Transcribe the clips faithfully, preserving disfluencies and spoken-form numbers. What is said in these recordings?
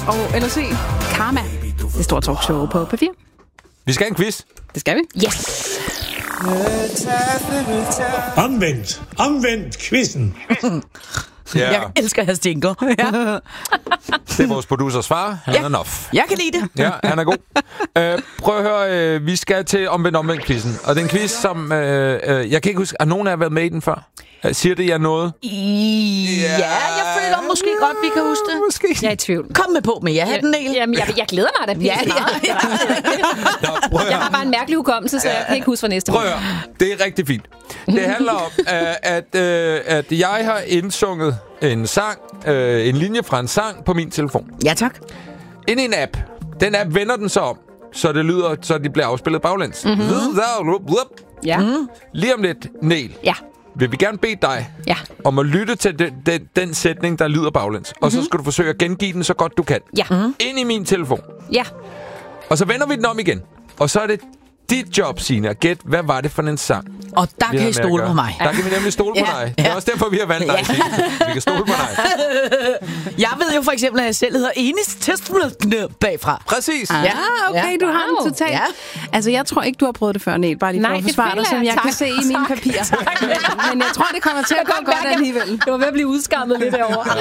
og L C Karma. Det store talkshow på P fire. Vi skal have en quiz. Det skal vi. Yes. Omvendt. Omvendt quizzen. Ja. Jeg elsker hans jingle. Ja. Det er vores producers far. Han Ja. er nof. Jeg kan lide det. Ja, han er god. uh, prøv at høre, uh, vi skal til omvendt omvendt quizzen. Og det er en quiz, som... Uh, uh, jeg kan ikke huske, har nogen af jer været med i den før? Uh, siger det jer noget? Ja, jeg føler måske godt, vi kan huske det. Måske. Jeg er i tvivl. Kom med på med jer, den del. Jamen, jeg, jeg glæder mig da. Ja, ja, ja. Nå, prøv at Jeg høre. har bare en mærkelig hukommelse, så jeg kan ikke huske for næste Prøv år. at høre. Det er rigtig fint. Det handler om, uh, at, uh, at jeg har indsunget en sang, uh, en linje fra en sang på min telefon. Ja, tak. Ind i en app. Den app vender den så om, så det lyder, så de bliver afspillet baglæns. Mm-hmm. Ja. Mm. Lige om lidt, Niel, Ja. vil vi gerne bede dig Ja. om at lytte til den, den, den sætning, der lyder baglæns. Mm-hmm. Og så skal du forsøge at gengive den så godt du kan. Ja. Mm-hmm. Ind i min telefon. Ja. Og så vender vi den om igen. Og så er det dit job, Signe, at gætte, hvad var det for en sang? Og der vi kan I havde stole med at på gøre. mig. Der kan vi nemlig stole på Ja, dig. Det er ja. også derfor, vi har valgt dig, Signe. Vi kan stole på dig. Jeg ved jo for eksempel, at jeg selv hedder Enis Testament bagfra. Præcis. Ah, okay, du har Wow. den totalt. Ja. Altså, jeg tror ikke, du har prøvet det før, Niel. Bare lige for Nej, at det forsvare føler dig, som jeg. jeg Tak. kan se i mine papirer. Men jeg tror, det kommer til at gå godt alligevel. Det var ved at blive udskammet lidt derovre.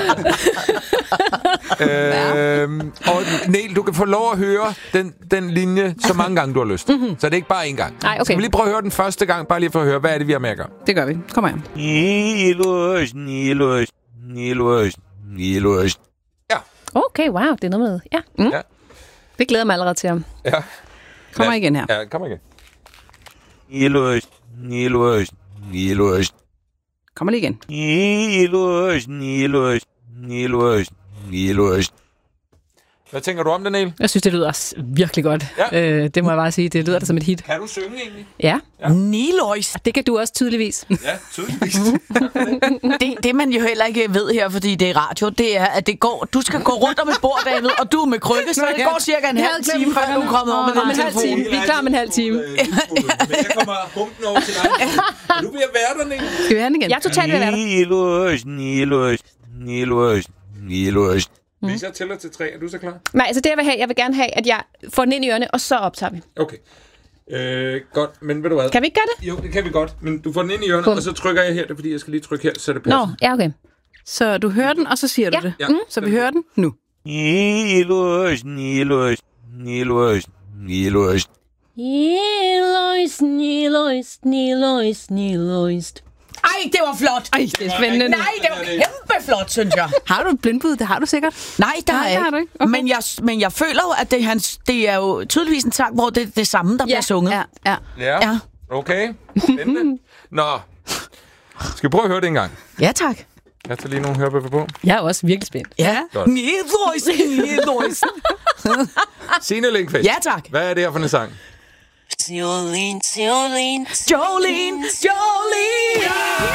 Øhm, og Niel, du kan få lov at høre den, den linje så mange gange, du har lyst. Mm-hmm. Så det er ikke bare én gang. Nej, okay. Skal vi lige prøve at høre den første gang, bare lige for at høre, hvad er det, vi har med at gøre? Det gør vi. Kom her. Nilos, Nilos, Nilos, Nilos. Ja. Okay, wow, det er noget med... Ja. Mm. Ja. Det glæder mig allerede til ham. Ja. Kommer igen her. Ja, kom igen. Nilos, Nilos, Nilos. Kommer lige igen. Nilos, Nilos, Nilos, Nilos. Hvad tænker du om det, Niel? Jeg synes, det lyder s- virkelig godt. Ja. Øh, det må jeg bare sige. Det lyder da som et hit. Kan du synge egentlig? Ja. Ja. Nilois. Det kan du også tydeligvis. Ja, tydeligvis. Det, det, man jo heller ikke ved her, fordi det er radio, det er, at det går, du skal gå rundt om et bord, David, og du er med krykke, så det går cirka en Jeg halv havde glemt time, før du er kommet over med Om din en halv telefon. time. Vi er klar om en halv time. Men jeg kommer humpen over til dig. Er du ved at være der, Niel? Skal vi have den igen? Jeg er totalt ved at være der. Nilos, Nilos, Nilos, Nilos. Hvis jeg tæller til tre, er du så klar? Nej, altså det jeg vil have, jeg vil gerne have, at jeg får den ind i ørerne, og så optager vi. Okay. Øh, godt, men ved du hvad? Kan vi ikke gøre det? Jo, det kan vi godt. Men du får den ind i ørerne, Bum. og så trykker jeg her. Det er fordi, jeg skal lige trykke her, så det Nå, passer. ja, okay. Så du hører den, og så siger du Ja. det. Ja. Så vi hører den nu. Nilos, Nilos, Nilos, Nilos. Nilois, Nilois, Nilois, Nilois. Ej, det var flot. Ej, det er spændende. Nej, det var kæmpe flot, synes jeg. Har du et blindbud? Det har du sikkert. Nej, der Nej, er det ikke. har du ikke. Okay. Men, jeg, men jeg føler jo, at det er, hans, det er jo tydeligvis en sang, hvor det er det samme, der bliver sunget. Ja, ja. Ja, Ja. okay. Spændende. Nå. Skal vi prøve at høre det en gang? Ja, tak. Jeg tager lige nogle hørebøffer på. Jeg er også virkelig spændt. Ja. Godt. Nilois, Nilois. Signe Lindqvist. Ja, tak. Hvad er det her for en sang? Jolene, Jolene, Jolene, Jolene.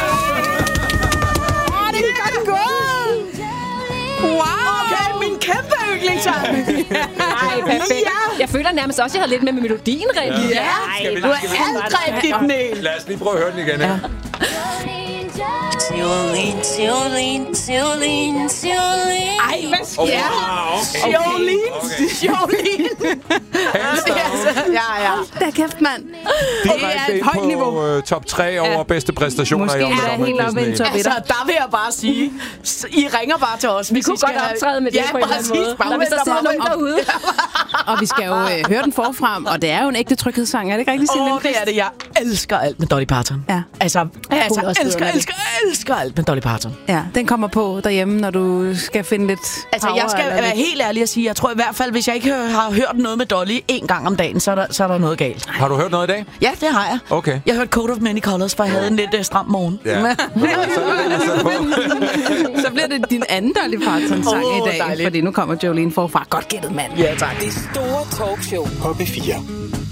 Åh, det er godt gået. Wow. Okay, min kæmpe yndlingssang. Ej, perfekt. Ja. Jeg føler nærmest også, at jeg havde lidt med med melodien rent. Ja, Skal vi- du er skal vi- alt rigtigt, Niel. Lad os lige prøve at høre den igen. Ja. Jolene, Jolene, Jolene, Jolene. Ej, hvad sker Okay. der? Okay. Jolene, Okay. Jolene. Ja, ja. Da kæft, mand. Det er et højt niveau. På øh, top tre over bedste præstationer Måske i omvendt er det helt omvendt oppe i en quizzen. top Altså, etter. der vil jeg bare sige, s- I ringer bare til os. Vi kunne godt optræde med det ja, på en eller anden præcis. måde. Når vi så sidder nogen derude. Og vi skal jo øh, høre den forfra, og det er jo en ægte tryghedssang. Er det ikke rigtigt, Signe Åh, Lindqvist? det er det. Jeg elsker alt med Dolly Parton. Ja. Altså, altså hun er også elsker, vidunderlig. elsker, elsker alt med Dolly Parton. Ja, den kommer på derhjemme, når du skal finde lidt Altså, power jeg skal eller være lidt- helt ærlig at sige, jeg tror i hvert fald, hvis jeg ikke hø- har hørt noget med Dolly en gang om dagen, så er der, så er der noget galt. Har du hørt noget i dag? Ja, det har jeg. Okay. Jeg har hørt Coat of Many Colors, for jeg havde en lidt uh, stram morgen. Ja. Så er det, jeg sætter på. Så bliver det din anden Dolly Parton-sang Åh, i dag, dejligt. fordi nu kommer Jolene forfra. Godt gættet, mand. Ja, tak. Det store talkshow på P fire.